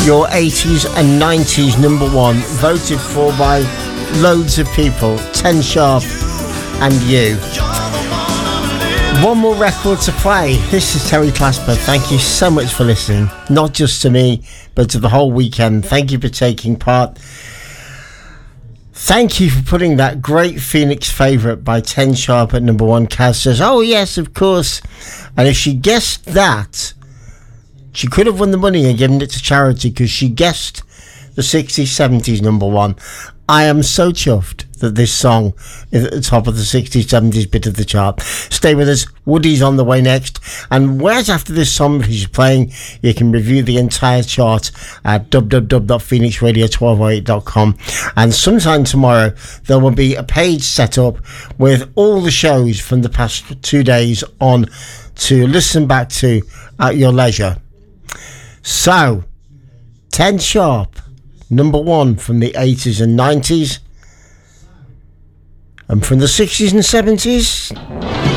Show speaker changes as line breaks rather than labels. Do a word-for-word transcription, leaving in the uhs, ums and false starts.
Your eighties and nineties number one, voted for by loads of people. ten Sharp and You. One more record to play. This is Terry Clasper. Thank you so much for listening. Not just to me, but to the whole weekend. Thank you for taking part. Thank you for putting that great Phoenix favourite by ten Sharp at number one. Kaz says, oh yes, of course. And if she guessed that, she could have won the money and given it to charity, because she guessed the sixties, seventies number one. I am so chuffed that this song is at the top of the sixties, seventies bit of the chart. Stay with us. Woody's on the way next. And whereas after this song that he's playing, you can review the entire chart at w w w dot phoenix radio one two zero eight dot com. And sometime tomorrow, there will be a page set up with all the shows from the past two days on to listen back to at your leisure. So, ten Sharp, number one from the eighties and nineties. And from the sixties and seventies,